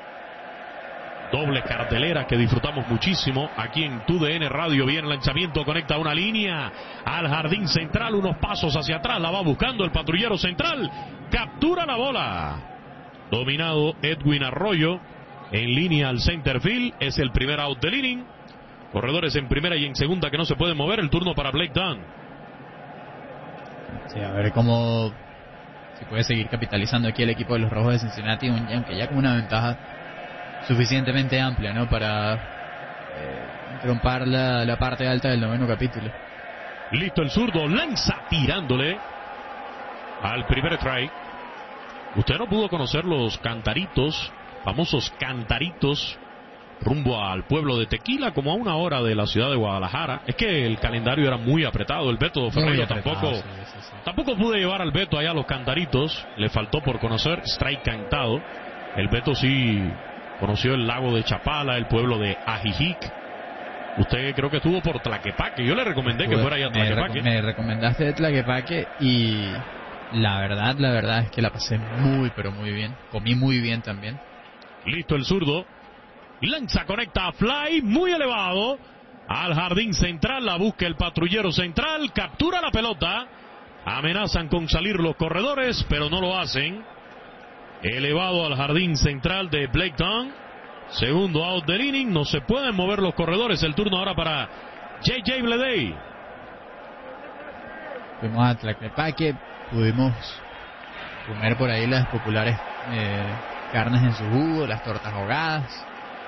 Doble cartelera que disfrutamos muchísimo aquí en TUDN Radio. Bien lanzamiento, conecta una línea al jardín central, unos pasos hacia atrás, la va buscando el patrullero central, captura la bola. Dominado Edwin Arroyo, en línea al center field, es el primer out del inning. Corredores en primera y en segunda que no se pueden mover, el turno para Blake Dunn. Sí, a ver cómo se puede seguir capitalizando aquí el equipo de los Rojos de Cincinnati, aunque ya con una ventaja suficientemente amplia, ¿no? Para trompar la parte alta del noveno capítulo. Listo el zurdo, lanza tirándole al primer strike. Usted no pudo conocer los cantaritos, famosos cantaritos, rumbo al pueblo de Tequila, como a 1 hora de la ciudad de Guadalajara. Es que el calendario era muy apretado. El Beto Ferreiro tampoco pude llevar al Beto allá a los cantaritos. Le faltó por conocer, strike cantado. El Beto sí conoció el lago de Chapala, el pueblo de Ajijic. Usted creo que estuvo por Tlaquepaque. Yo le recomendé que fuera allá a Tlaquepaque. Me recomendaste de Tlaquepaque y la verdad es que la pasé muy, pero muy bien. Comí muy bien también. Listo el zurdo. Lanza, conecta a fly, muy elevado. Al jardín central, la busca el patrullero central. Captura la pelota. Amenazan con salir los corredores, pero no lo hacen. Elevado al jardín central de Blake Dunn. Segundo out del inning. No se pueden mover los corredores. El turno ahora para J.J. Bleday. Fuimos a Tlaquepaque. Pudimos comer por ahí las populares carnes en su jugo, las tortas ahogadas.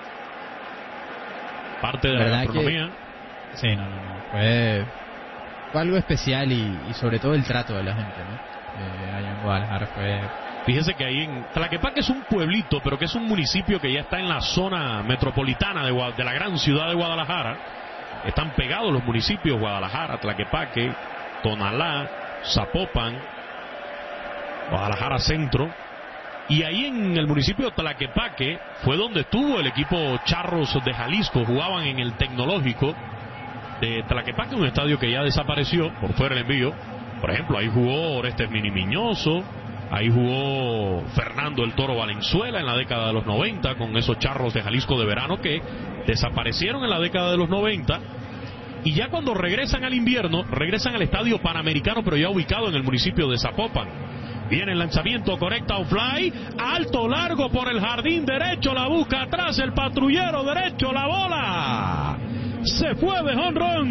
Parte de la gastronomía. Sí, no. Fue algo especial y sobre todo el trato de la gente, ¿no? Allá en Guadalajara fue... Fíjese que ahí en Tlaquepaque es un pueblito, pero que es un municipio que ya está en la zona metropolitana de la gran ciudad de Guadalajara. Están pegados los municipios: Guadalajara, Tlaquepaque, Tonalá, Zapopan, Guadalajara Centro. Y ahí en el municipio de Tlaquepaque fue donde estuvo el equipo Charros de Jalisco. Jugaban en el Tecnológico de Tlaquepaque, un estadio que ya desapareció por fuera del envío. Por ejemplo, ahí jugó Orestes Minimiñoso, ahí jugó Fernando el Toro Valenzuela en la década de los 90 con esos Charros de Jalisco de verano que desaparecieron en la década de los 90. Y ya cuando regresan al invierno, regresan al estadio Panamericano, pero ya ubicado en el municipio de Zapopan. Viene el lanzamiento, conecta un fly, alto, largo por el jardín derecho, la busca atrás el patrullero derecho, la bola se fue de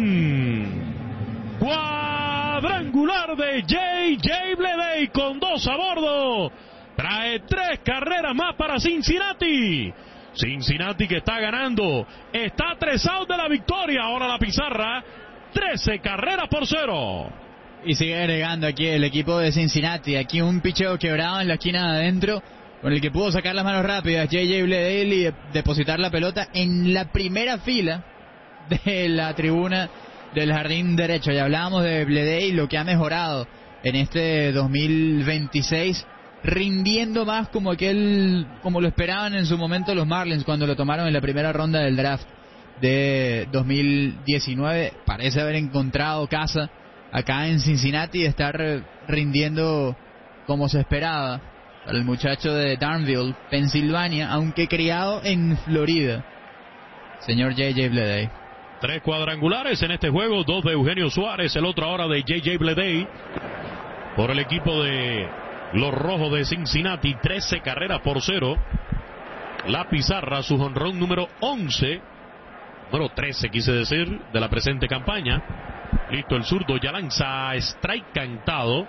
jonrón. Cuadrangular de J.J. Bleday con 2 a bordo. Trae 3 carreras más para Cincinnati. Cincinnati que está ganando, está 3 out de la victoria. Ahora la pizarra, 13 carreras por 0. Y sigue agregando aquí el equipo de Cincinnati. Aquí un picheo quebrado en la esquina de adentro, con el que pudo sacar las manos rápidas J.J. Bleday y depositar la pelota en la primera fila de la tribuna del jardín derecho. Ya hablábamos de Bleday, lo que ha mejorado en este 2026, rindiendo más como lo esperaban en su momento los Marlins cuando lo tomaron en la primera ronda del draft de 2019. Parece haber encontrado casa acá en Cincinnati y estar rindiendo como se esperaba para el muchacho de Darnville, Pensilvania, aunque criado en Florida, señor J.J. Bleday. 3 cuadrangulares en este juego, 2 de Eugenio Suárez, el otro ahora de J.J. Bleday por el equipo de los Rojos de Cincinnati. 13 carreras por 0. La pizarra, su jonrón número 11, número 13 quise decir, de la presente campaña. Listo el zurdo, ya lanza strike cantado.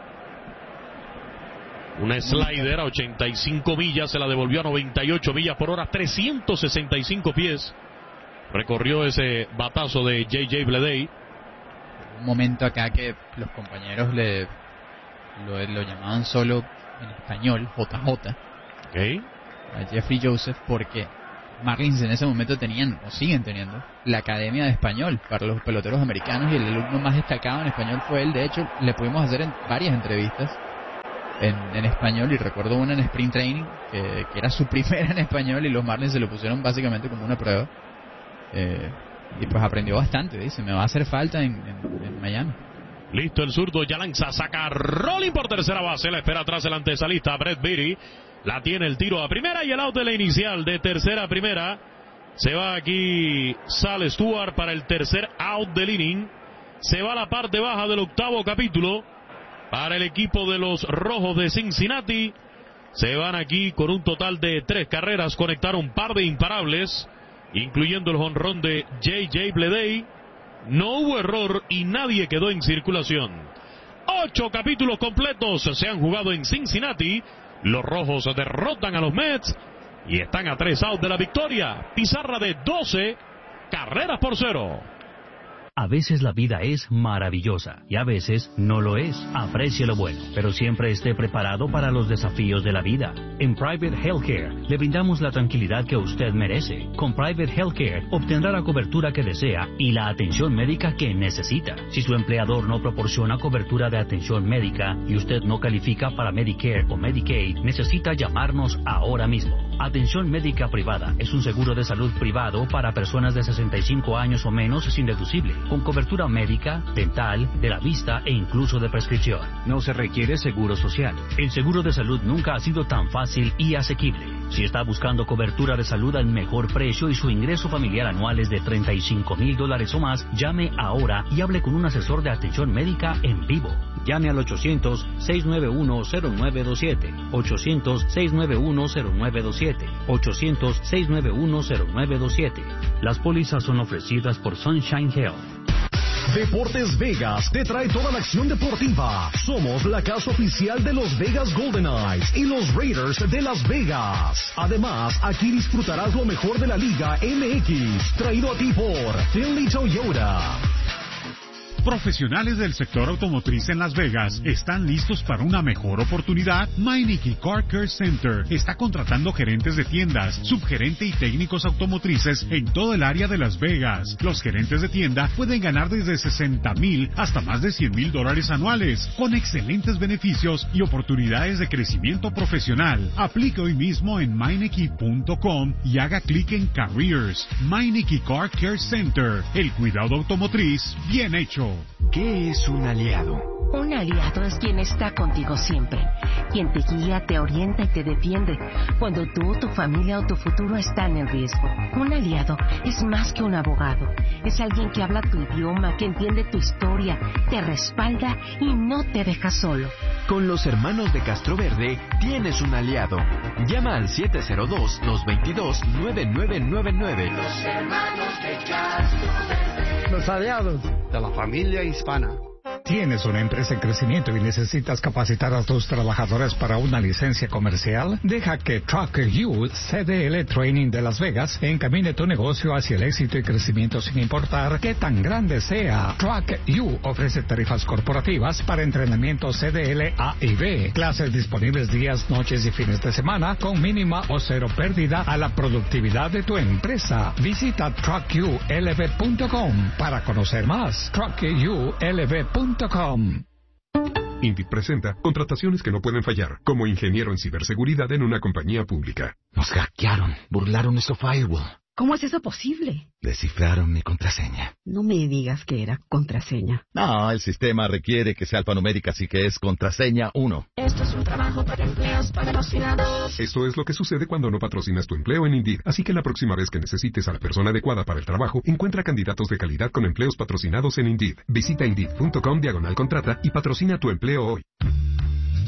Una slider a 85 millas, se la devolvió a 98 millas por hora, 365 pies. Recorrió ese batazo de J.J. Bleday. un momento acá que los compañeros lo llamaban solo en español, JJ. Okay. A Jeffrey Joseph, porque Marlins en ese momento tenían, o siguen teniendo, la Academia de Español para los peloteros americanos, y el alumno más destacado en español fue él. De hecho, le pudimos hacer varias entrevistas en español, y recuerdo una en Spring Training que era su primera en español, y los Marlins se lo pusieron básicamente como una prueba, y pues aprendió bastante. Dice, me va a hacer falta en Miami. Listo el zurdo, ya lanza, saca Rolling por tercera base, la espera atrás el antesalista Brett Beatty, la tiene el tiro a primera y el out de la inicial de tercera a primera. Se va aquí Sal Stewart para el tercer out del inning. Se va a la parte baja del octavo capítulo para el equipo de los Rojos de Cincinnati. Se van aquí con un total de 3 carreras, conectaron un par de imparables, incluyendo el jonrón de J.J. Bleday. No hubo error y nadie quedó en circulación. 8 capítulos completos se han jugado en Cincinnati. Los Rojos derrotan a los Mets y están a 3 outs de la victoria. Pizarra de 12 carreras por 0. A veces la vida es maravillosa y a veces no lo es. Aprecie lo bueno, pero siempre esté preparado para los desafíos de la vida. En Private Healthcare le brindamos la tranquilidad que usted merece. Con Private Healthcare obtendrá la cobertura que desea y la atención médica que necesita. Si su empleador no proporciona cobertura de atención médica y usted no califica para Medicare o Medicaid, necesita llamarnos ahora mismo. Atención médica privada es un seguro de salud privado para personas de 65 años o menos sin deducible, con cobertura médica, dental, de la vista e incluso de prescripción. No se requiere seguro social. El seguro de salud nunca ha sido tan fácil y asequible. Si está buscando cobertura de salud al mejor precio y su ingreso familiar anual es de $35,000 o más, llame ahora y hable con un asesor de atención médica en vivo. Llame al 800-691-0927, 800-691-0927, 800-691-0927. Las pólizas son ofrecidas por Sunshine Health. Deportes Vegas te trae toda la acción deportiva. Somos la casa oficial de los Vegas Golden Knights y los Raiders de Las Vegas. Además, aquí disfrutarás lo mejor de la Liga MX, traído a ti por Finley Toyota. Profesionales del sector automotriz en Las Vegas están listos para una mejor oportunidad. Meineke Car Care Center está contratando gerentes de tiendas, subgerente y técnicos automotrices en todo el área de Las Vegas. Los gerentes de tienda pueden ganar desde $60,000 hasta más de $100,000 anuales, con excelentes beneficios y oportunidades de crecimiento profesional. Aplique hoy mismo en Meineke.com y haga clic en Careers. Meineke Car Care Center, el cuidado automotriz bien hecho. ¿Qué es un aliado? Un aliado es quien está contigo siempre, quien te guía, te orienta y te defiende cuando tú, tu familia o tu futuro están en riesgo. Un aliado es más que un abogado, es alguien que habla tu idioma, que entiende tu historia, te respalda y no te deja solo. Con los hermanos de Castro Verde tienes un aliado. Llama al 702-222-9999. Los hermanos de Castro Verde. Los aliados de la familia hispana. ¿Tienes una empresa en crecimiento y necesitas capacitar a tus trabajadores para una licencia comercial? Deja que Truck You CDL Training de Las Vegas encamine tu negocio hacia el éxito y crecimiento sin importar qué tan grande sea. Truck You ofrece tarifas corporativas para entrenamiento CDL A y B, clases disponibles días, noches y fines de semana con mínima o cero pérdida a la productividad de tu empresa. Visita truckyoulv.com para conocer más. truckyoulv.com. Indeed presenta contrataciones que no pueden fallar, como ingeniero en ciberseguridad en una compañía pública. Nos hackearon, burlaron nuestro firewall. ¿Cómo es eso posible? Descifraron mi contraseña. No me digas que era contraseña. No, el sistema requiere que sea alfanumérica, así que es contraseña 1. Esto es un trabajo para empleos patrocinados. Esto es lo que sucede cuando no patrocinas tu empleo en Indeed. Así que la próxima vez que necesites a la persona adecuada para el trabajo, encuentra candidatos de calidad con empleos patrocinados en Indeed. Visita Indeed.com/contrata y patrocina tu empleo hoy.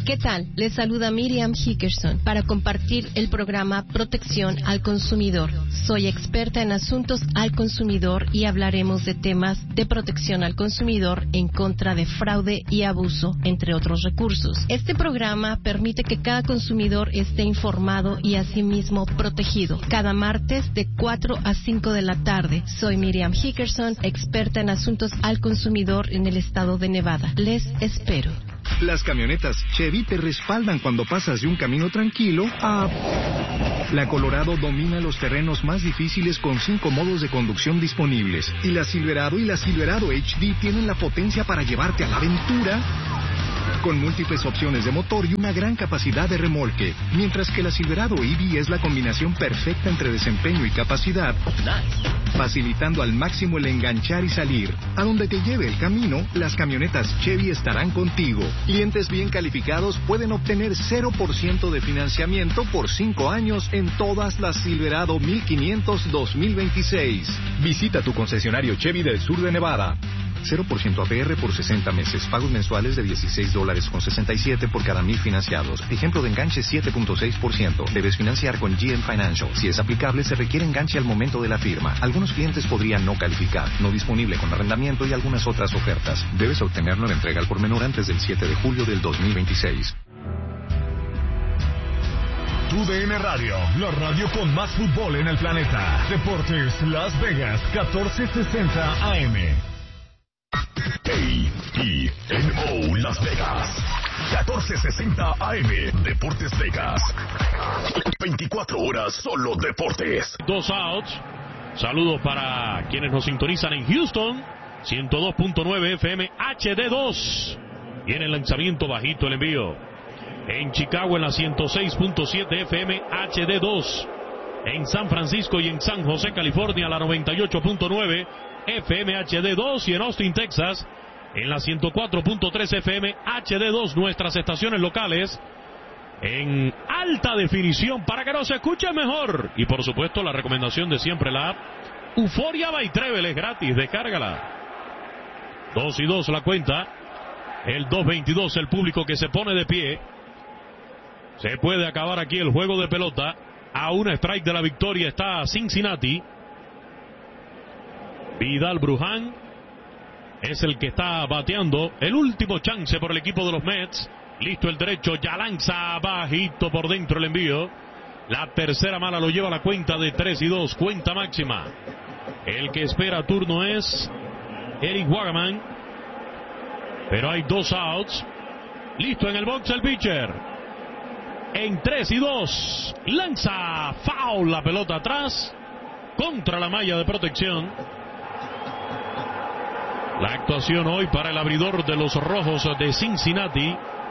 ¿Qué tal? Les saluda Miriam Hickerson para compartir el programa Protección al Consumidor. Soy experta en asuntos al consumidor y hablaremos de temas de protección al consumidor en contra de fraude y abuso, entre otros recursos. Este programa permite que cada consumidor esté informado y asimismo protegido. Cada martes de 4 a 5 de la tarde. Soy Miriam Hickerson, experta en asuntos al consumidor en el estado de Nevada. Les espero. Las camionetas Chevy te respaldan cuando pasas de un camino tranquilo a... La Colorado domina los terrenos más difíciles con 5 modos de conducción disponibles. Y la Silverado y la Silverado HD tienen la potencia para llevarte a la aventura con múltiples opciones de motor y una gran capacidad de remolque. Mientras que la Silverado EV es la combinación perfecta entre desempeño y capacidad, facilitando al máximo el enganchar y salir. A donde te lleve el camino, las camionetas Chevy estarán contigo. Clientes bien calificados pueden obtener 0% de financiamiento por 5 años en todas las Silverado 1500 2026. Visita tu concesionario Chevy del sur de Nevada. 0% APR por 60 meses. Pagos mensuales de $16.67 por cada 1,000 financiados. Ejemplo de enganche 7.6%. Debes financiar con GM Financial. Si es aplicable, se requiere enganche al momento de la firma. Algunos clientes podrían no calificar. No disponible con arrendamiento y algunas otras ofertas. Debes obtenerlo en entrega al por menor antes del 7 de julio del 2026. TUDN Radio, la radio con más fútbol en el planeta. Deportes Las Vegas, 1460 AM. KENO Las Vegas, 1460 AM, Deportes Vegas. 24 horas solo deportes. 2 outs. Saludos para quienes nos sintonizan en Houston, 102.9 FM HD2. Viene el lanzamiento bajito, el envío. En Chicago en la 106.7 FM HD2. En San Francisco y en San José, California, la 98.9 FM HD2, y en Austin, Texas, en la 104.3 FM HD2, nuestras estaciones locales en alta definición para que nos escuchen mejor. Y por supuesto la recomendación de siempre, la app Euforia by Travel, es gratis, descárgala. 2-2 la cuenta, el 2-22, el público que se pone de pie. Se puede acabar aquí el juego de pelota. A un strike de la victoria está Cincinnati. Vidal Bruján es el que está bateando. El último chance por el equipo de los Mets. Listo el derecho, ya lanza bajito por dentro el envío. La tercera mala lo lleva a la cuenta de 3-2, cuenta máxima. El que espera turno es Eric Wagaman. Pero hay 2 outs. Listo en el box el pitcher. En 3-2, lanza foul, la pelota atrás, contra la malla de protección. La actuación hoy para el abridor de los Rojos de Cincinnati,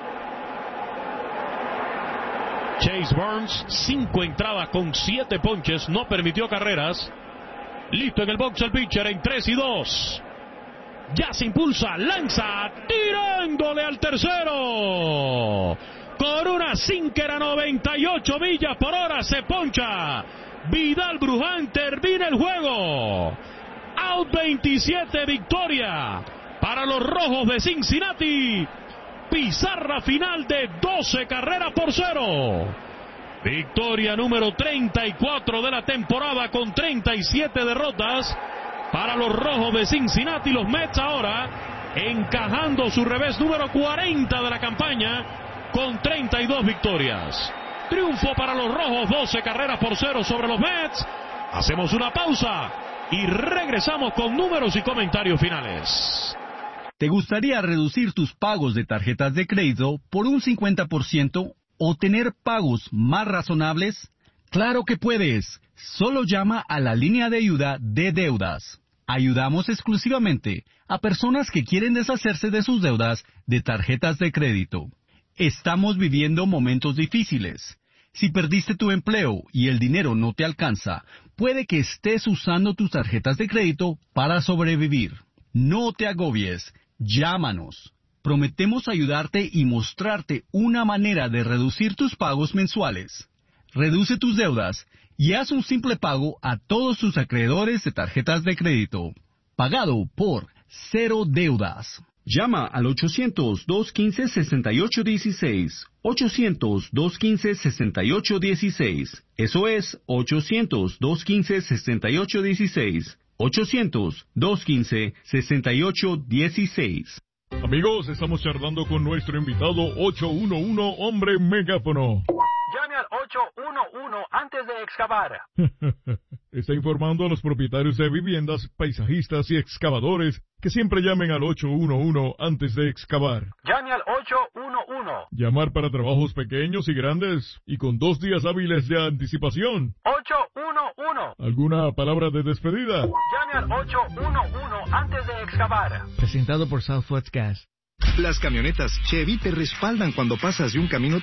Chase Burns, 5 entradas con 7 ponches, no permitió carreras. Listo en el box el pitcher en 3-2. Ya se impulsa, lanza, tirándole al tercero. Con una sinker a 98 millas por hora se poncha Vidal Bruján, termina el juego. Out 27, victoria para los Rojos de Cincinnati. Pizarra final de 12-0. Victoria número 34 de la temporada con 37 derrotas para los Rojos de Cincinnati. Los Mets ahora encajando su revés número 40 de la campaña con 32 victorias. Triunfo para los Rojos, 12-0 sobre los Mets. Hacemos una pausa y regresamos con números y comentarios finales. ¿Te gustaría reducir tus pagos de tarjetas de crédito por un 50% o tener pagos más razonables? ¡Claro que puedes! Solo llama a la línea de ayuda de deudas. Ayudamos exclusivamente a personas que quieren deshacerse de sus deudas de tarjetas de crédito. Estamos viviendo momentos difíciles. Si perdiste tu empleo y el dinero no te alcanza, puede que estés usando tus tarjetas de crédito para sobrevivir. No te agobies. Llámanos. Prometemos ayudarte y mostrarte una manera de reducir tus pagos mensuales. Reduce tus deudas y haz un simple pago a todos tus acreedores de tarjetas de crédito. Pagado por Cero Deudas. Llama al 800-215-6816. 800-215-6816. Eso es 800-215-6816. 800-215-6816. Amigos, estamos charlando con nuestro invitado 811 Hombre Megáfono. Llame al 811 antes de excavar. Está informando a los propietarios de viviendas, paisajistas y excavadores que siempre llamen al 811 antes de excavar. Llame al 811. Llamar para trabajos pequeños y grandes y con 2 días hábiles de anticipación. 811. ¿Alguna palabra de despedida? Llame al 811 antes de excavar. Presentado por Southwest Gas. Las camionetas Chevy te respaldan cuando pasas de un camino